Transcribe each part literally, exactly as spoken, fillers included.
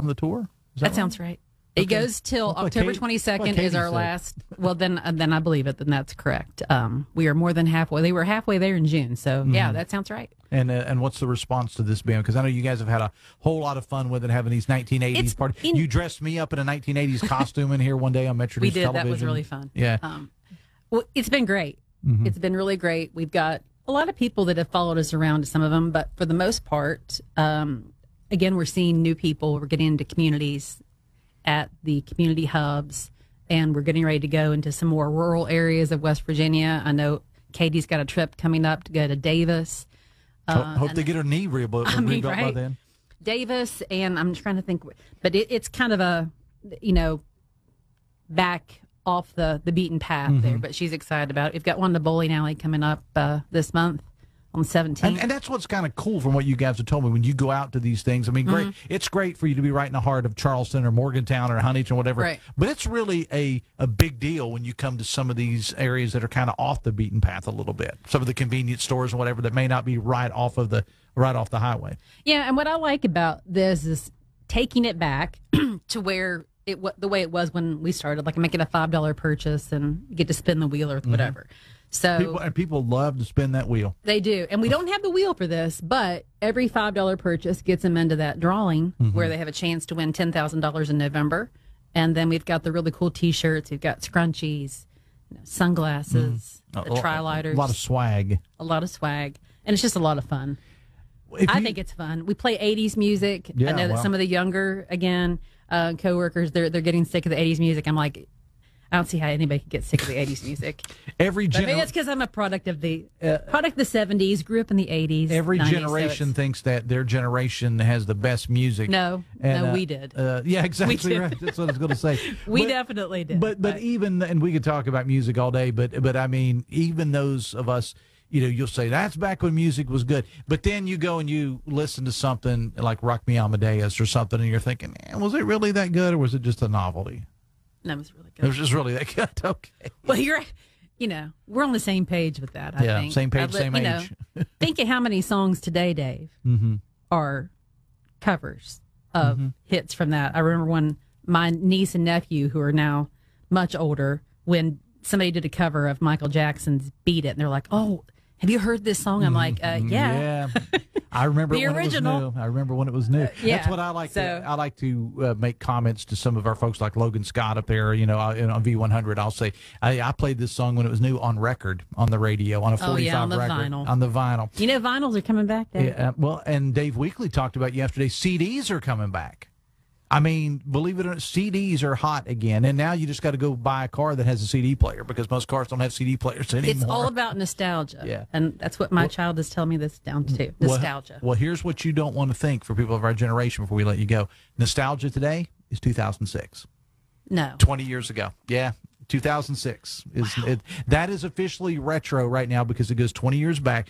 on the tour? Is That right? sounds right. It Okay. goes till That's what October Katie- twenty-second that's what is our Katie said. last. Well, then uh, then I believe it. Then that's correct. Um, we are more than halfway. They were halfway there in June. So, yeah, that sounds right. And uh, and what's the response to this band? Because I know you guys have had a whole lot of fun with it, having these nineteen eighties It's parties. in- You dressed me up in a nineteen eighties costume in here one day on Metro We News did. Television. That was really fun. Yeah. Um, well, it's been great. Mm-hmm. It's been really great. We've got a lot of people that have followed us around, some of them, but for the most part, um, again, we're seeing new people. We're getting into communities at the community hubs, and we're getting ready to go into some more rural areas of West Virginia. I know Katie's got a trip coming up to go to Davis. Ho- Uh, hope they get her knee rebuilt, I mean, rebuilt by right? then. Davis, and I'm trying to think, but it, it's kind of a, you know, back off the, the beaten path Mm-hmm. there, but she's excited about it. We've got one in the bowling alley coming up uh, this month on the seventeenth. And, and that's what's kind of cool from what you guys have told me when you go out to these things. I mean, great. Mm-hmm. It's great for you to be right in the heart of Charleston or Morgantown or Huntington or whatever. Right. But it's really a, a big deal when you come to some of these areas that are kind of off the beaten path a little bit. Some of the convenience stores and whatever that may not be right off of the right off the highway. Yeah, and what I like about this is taking it back to where it wa- the way it was when we started, like making a five dollar purchase and you get to spin the wheel or whatever. So People, and people love to spin that wheel. they do. And we don't have the wheel for this, but every five dollar purchase gets them into that drawing where they have a chance to win ten thousand dollars in November. And then we've got the really cool T-shirts. We've got scrunchies, you know, sunglasses, A- the tri-lighters, A lot of swag. a lot of swag. And it's just a lot of fun. If I you- think it's fun. We play eighties music. Yeah, I know that wow. some of the younger, again, uh, coworkers, they're, they're getting sick of the eighties music. I'm like, I don't see how anybody could get sick of the eighties music. every But maybe generation. it's because I'm a product of the product of the seventies, grew up in the eighties. Every nineties, so generation it's- thinks that their generation has the best music. No, And, no, uh, we did. Uh, yeah, exactly did. right. That's what I was going to say. we But- definitely did. But but even and we could talk about music all day. But but I mean, even those of us, you know, you'll say that's back when music was good. But then you go and you listen to something like Rock Me Amadeus or something, and you're thinking, man, was it really that good, or was it just a novelty? that was really It good. was just really that good. Okay. Well, you're, you know, we're on the same page with that. I Yeah, think same page, I li- same you know, age. think of how many songs today, Dave, Mm-hmm. are covers of hits from that. I remember when my niece and nephew, who are now much older, when somebody did a cover of Michael Jackson's "Beat It," and they're like, "Oh, have you heard this song?" I'm like, uh, "Yeah." Yeah. I remember The it when original. it was new. I remember when it was new. yeah. That's what I like. So- to, I like to uh, make comments to some of our folks like Logan Scott up there. You know, uh, you know, on V one hundred, I'll say I, I played this song when it was new on record on the radio on a Oh, yeah, forty-five on the record vinyl. on the vinyl. You know, vinyls are coming back. Dave. Yeah, uh, well, and Dave Weekly talked about yesterday. C Ds are coming back. I mean, believe it or not, C Ds are hot again, and now you just got to go buy a car that has a C D player because most cars don't have C D players anymore. It's all about nostalgia. Yeah. And that's what my child is telling me this down to Well, nostalgia. Well, here's what you don't want to think for people of our generation before we let you go. Nostalgia today is two thousand six, no. twenty years ago. Yeah, two thousand six is it, that is officially retro right now because it goes twenty years back.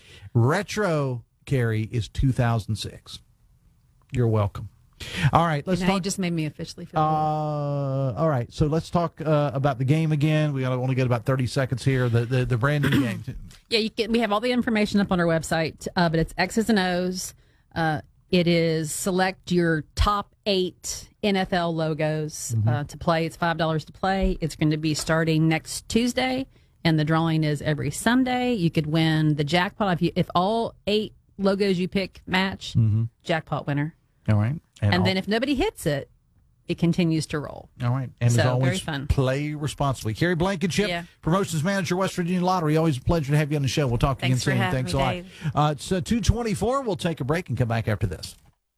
Retro, Carrie, is two thousand six. You're welcome. All right, let's Now you talk. just made me officially feel Uh, old. all right, so let's talk uh, about the game again. We got to only get about thirty seconds here. The the, the brand new game. Yeah, you can, we have all the information up on our website, uh, but it's X's and O's. Uh, it is select your top eight N F L logos uh, to play. It's five dollars to play. It's going to be starting next Tuesday, and the drawing is every Sunday. You could win the jackpot if you if all eight logos you pick match. Jackpot winner. All right, And all- then if nobody hits it, it continues to roll. All right. And So, as always, very fun. play responsibly. Carrie Blankenship, Yeah. Promotions Manager, West Virginia Lottery. Always a pleasure to have you on the show. We'll talk again Thanks for soon. having Thanks me, a lot. Dave. Uh, it's uh, two twenty-four. We'll take a break and come back after this.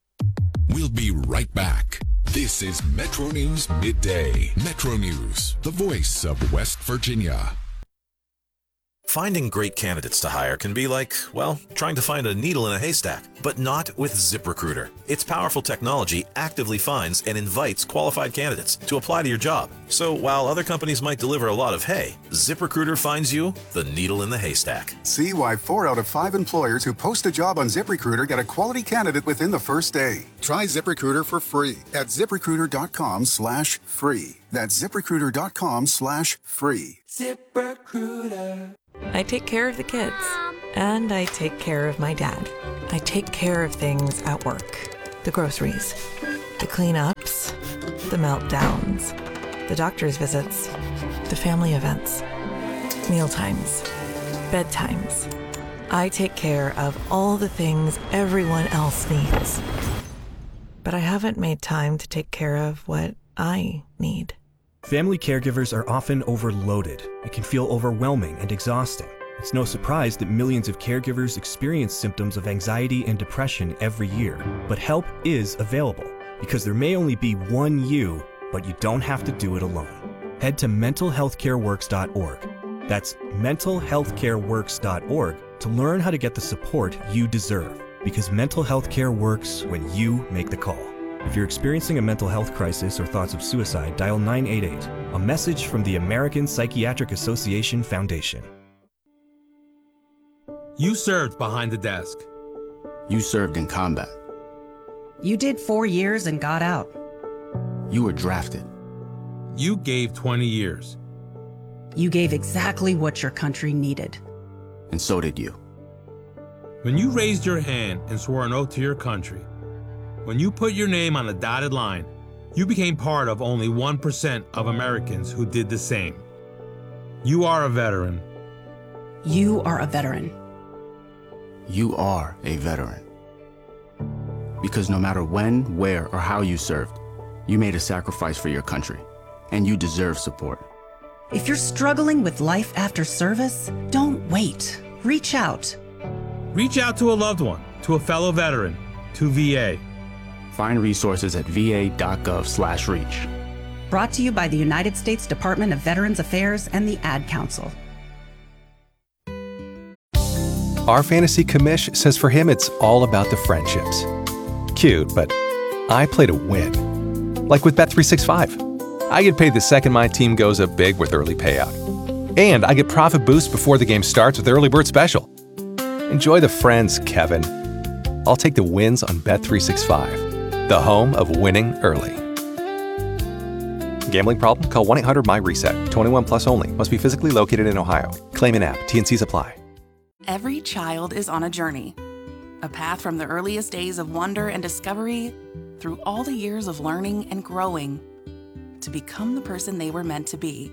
We'll be right back. This is Metro News Midday. Metro News, the voice of West Virginia. Finding great candidates to hire can be like, well, trying to find a needle in a haystack, but not with ZipRecruiter. Its powerful technology actively finds and invites qualified candidates to apply to your job. So while other companies might deliver a lot of hay, ZipRecruiter finds you the needle in the haystack. See why four out of five employers who post a job on ZipRecruiter get a quality candidate within the first day. Try ZipRecruiter for free at ZipRecruiter.com slash free. That's ZipRecruiter.com slash free. ZipRecruiter. I take care of the kids, and I take care of my dad. I take care of things at work. The groceries, the cleanups, the meltdowns, the doctor's visits, the family events, mealtimes, bedtimes. I take care of all the things everyone else needs. But I haven't made time to take care of what I need. Family caregivers are often overloaded. It can feel overwhelming and exhausting. It's no surprise that millions of caregivers experience symptoms of anxiety and depression every year. But help is available, because there may only be one you, but you don't have to do it alone. Head to mental health care works dot org. That's mental health care works dot org to learn how to get the support you deserve, because mental health care works when you make the call. If you're experiencing a mental health crisis or thoughts of suicide, dial nine eight eight, a message from the American Psychiatric Association Foundation. You served behind the desk. You served in combat. You did four years and got out. You were drafted. You gave twenty years. You gave exactly what your country needed. And so did you. When you raised your hand and swore an oath to your country, when you put your name on the dotted line, you became part of only one percent of Americans who did the same. You are a veteran. You are a veteran. You are a veteran. Because no matter when, where, or how you served, you made a sacrifice for your country, and you deserve support. If you're struggling with life after service, don't wait. Reach out. Reach out to a loved one, to a fellow veteran, to V A. Find resources at v a dot gov slash reach. Brought to you by the United States Department of Veterans Affairs and the Ad Council. Our fantasy commish says for him it's all about the friendships. Cute, but I play to win. Like with Bet three sixty-five. I get paid the second my team goes up big with early payout. And I get profit boost before the game starts with Early Bird Special. Enjoy the friends, Kevin. I'll take the wins on Bet three sixty-five, the home of winning early. Gambling problem? Call one eight hundred my reset. twenty-one plus only. Must be physically located in Ohio. Claim in app. T N Cs apply. Every child is on a journey. A path from the earliest days of wonder and discovery through all the years of learning and growing to become the person they were meant to be.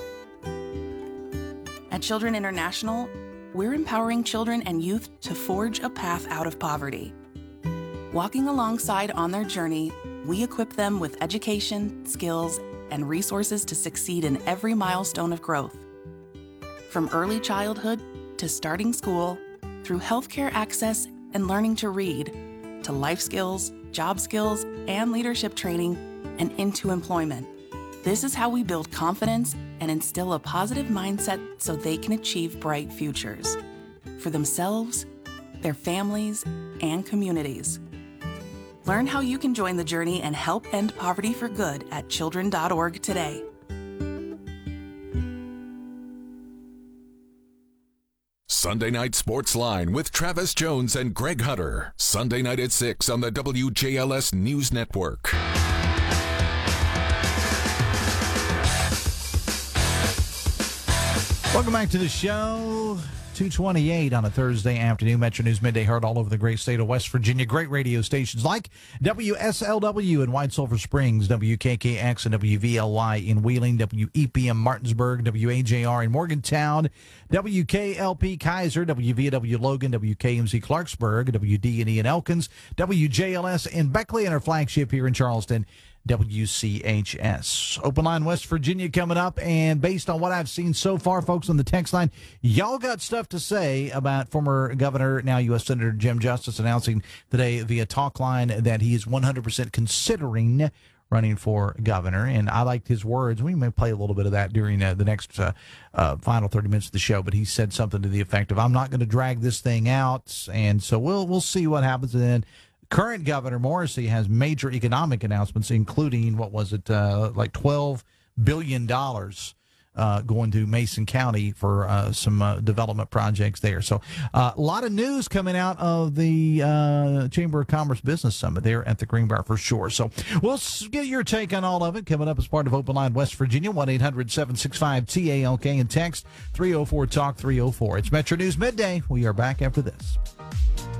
At Children International, we're empowering children and youth to forge a path out of poverty. Walking alongside on their journey, we equip them with education, skills, and resources to succeed in every milestone of growth. From early childhood to starting school, through healthcare access and learning to read, to life skills, job skills, and leadership training, and into employment. This is how we build confidence and instill a positive mindset so they can achieve bright futures for themselves, their families, and communities. Learn how you can join the journey and help end poverty for good at children dot org today. Sunday Night Sports Line with Travis Jones and Greg Hutter. Sunday night at six on the W J L S News Network. Welcome back to the show. two twenty-eight on a Thursday afternoon. Metro News Midday heard all over the great state of West Virginia. Great radio stations like W S L W in White Sulphur Springs, W K K X and W V L Y in Wheeling, W E P M Martinsburg, W A J R in Morgantown, W K L P Kaiser, W V W Logan, W K M Z Clarksburg, W D and E in Elkins, W J L S in Beckley, and our flagship here in Charleston, W C H S. Open Line West Virginia coming up, and based on what I've seen so far, folks, on the text line, y'all got stuff to say about former Governor, now U S Senator Jim Justice, announcing today via talk line that he is one hundred percent considering running for governor, and I liked his words. We may play a little bit of that during uh, the next uh, uh, final thirty minutes of the show, but he said something to the effect of, I'm not going to drag this thing out, and so we'll we'll see what happens. And then current Governor Morrisey has major economic announcements, including, what was it, uh, like twelve billion dollars uh, going to Mason County for uh, some uh, development projects there. So uh, a lot of news coming out of the uh, Chamber of Commerce Business Summit there at the Greenbrier for sure. So we'll get your take on all of it coming up as part of Open Line West Virginia, one eight hundred seven six five T A L K, and text three oh four talk three oh four. It's Metro News Midday. We are back after this.